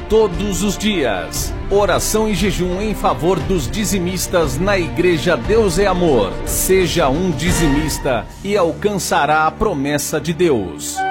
todos os dias. Oração e jejum em favor dos dizimistas na Igreja Deus é Amor. Seja um dizimista e alcançará a promessa de Deus.